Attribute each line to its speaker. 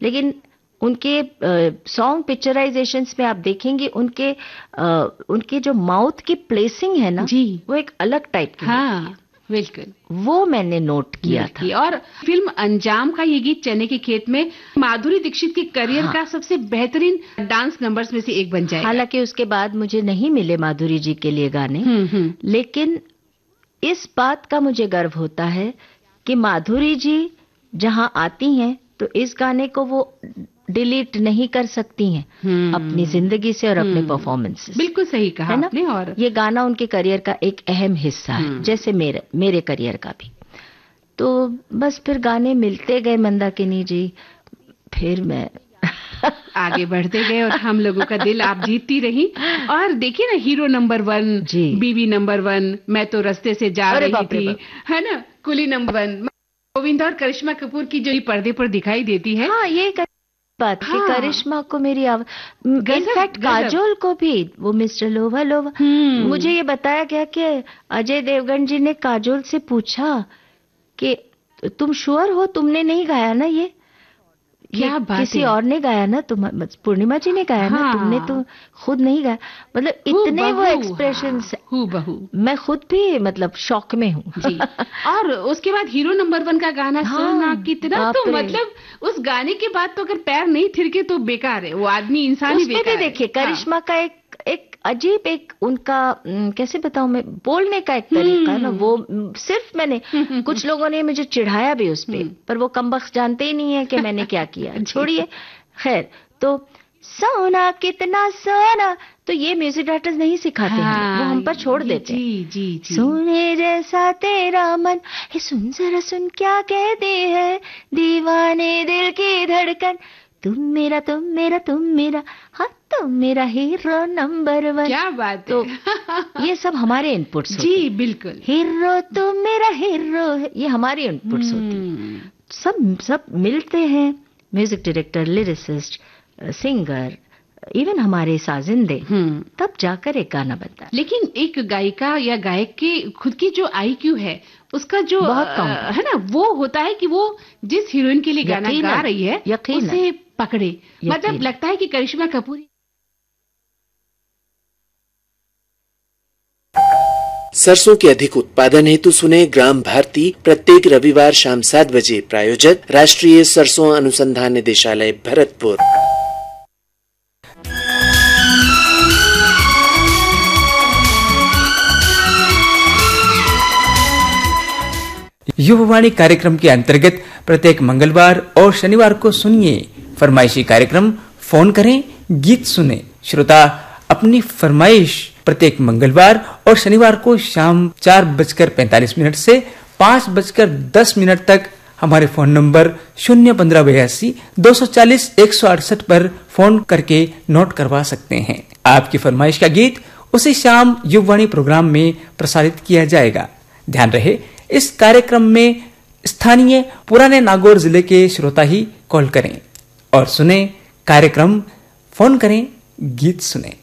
Speaker 1: लेकिन उनके सॉन्ग पिक्चराइजेशंस में आप देखेंगे उनके जो माउथ की प्लेसिंग है ना
Speaker 2: जी,
Speaker 1: वो एक अलग टाइप की।
Speaker 2: हाँ बिल्कुल,
Speaker 1: वो मैंने नोट किया था।
Speaker 2: और फिल्म अंजाम का ये गीत चने के खेत में माधुरी दीक्षित के करियर का सबसे बेहतरीन डांस नंबर्स में से एक बन जाएगा।
Speaker 1: हालांकि उसके बाद मुझे नहीं मिले माधुरी जी के लिए गाने, लेकिन इस बात का मुझे गर्व होता है कि माधुरी जी जहां आती हैं तो इस गाने को वो डिलीट नहीं कर सकती हैं अपनी जिंदगी से और अपने परफॉर्मेंस से।
Speaker 2: बिल्कुल सही कहा आपने। और
Speaker 1: ये गाना उनके करियर का एक अहम हिस्सा है, जैसे मेरे करियर का भी। तो बस फिर गाने मिलते गए मंदाकिनी जी, फिर मैं
Speaker 2: आगे बढ़ते गए और हम लोगों का दिल आप जीतती रही। और देखिए ना, हीरो नंबर 1, बीवी नंबर 1, मैं तो रास्ते से जा रही थी, है ना, कुली नंबर 1, गोविंदा और करिश्मा कपूर की जो पर्दे पर दिखाई देती है।
Speaker 1: हाँ, ये बात कि करिश्मा को मेरी इनफैक्ट काजोल को भी वो मिस्टर लोवा लोवा, मुझे ये बताया गया कि अजय देवगन जी ने काजोल से पूछा कि तुम श्योर हो तुमने नहीं गाया ना ये? क्या बात किसी है? और ने गाया ना, तुम पूर्णिमा जी ने गाया ना, तुमने तो खुद नहीं गाया। मतलब इतने वो एक्सप्रेशंस, मैं खुद भी मतलब शॉक में हूँ जी।
Speaker 2: और उसके बाद हीरो नंबर 1 का गाना सुनना कितना, तो मतलब उस गाने के बाद तो अगर पैर नहीं थिरके तो बेकार है वो आदमी, इंसान ही बेकार है।
Speaker 1: देखिए करिश्मा का एक अजीब एक उनका कैसे बताऊं मैं, बोलने का एक तरीका है ना, वो सिर्फ मैंने कुछ लोगों ने मुझे चिढ़ाया भी उस पे, पर वो कमबख्त जानते ही नहीं है कि मैंने क्या किया। छोड़िए, खैर। तो सोना कितना सोना, तो ये म्यूजिक डायरेक्टर्स नहीं सिखाते हैं, वो हम पर छोड़ देते हैं।
Speaker 2: जी।
Speaker 1: सोने जैसा तेरा मन है, सुन जरा सुन क्या कहते हैं दीवाने दिल की धड़कन, तुम मेरा तुम मेरा तुम मेरा, हाँ तुम मेरा हीरो नंबर 1।
Speaker 2: क्या बात
Speaker 1: तो
Speaker 2: है।
Speaker 1: ये सब हमारे इनपुट्स होते
Speaker 2: जी बिल्कुल।
Speaker 1: हीरो तुम मेरा हीरो, ये हमारे इनपुट्स होते हैं। सब मिलते हैं, music director, lyricist, singer, even हमारे साजिंदे, तब जाकर एक गाना बनता है।
Speaker 2: लेकिन एक गायिका या गायक की खुद की जो IQ है, उसका जो है ना, वो होता है कि वो जिस हीरोइन के लिए गाना गा रही है उसे पकड़े। मतलब लगता है कि करिश्मा कपूर।
Speaker 3: सरसों के अधिक उत्पादन हेतु सुने ग्राम भारती प्रत्येक रविवार शाम 7 बजे। प्रायोजक राष्ट्रीय सरसों अनुसंधान निदेशालय भरतपुर।
Speaker 4: युववाणी कार्यक्रम के अंतर्गत प्रत्येक मंगलवार और शनिवार को सुनिए फरमाइशी कार्यक्रम फोन करें गीत सुने। श्रोता अपनी फरमाइश प्रत्येक मंगलवार और शनिवार को शाम 4:45 से 5:10 तक हमारे फोन नंबर 01582 240 168 पर फोन करके नोट करवा सकते हैं। आपकी फरमाइश का गीत उसी शाम युववाणी प्रोग्राम में प्रसारित किया जाएगा। ध्यान रहे, इस कार्यक्रम में स्थानीय पुराने नागौर जिले के श्रोता ही कॉल करें और सुने कार्यक्रम। फोन करें गीत सुने।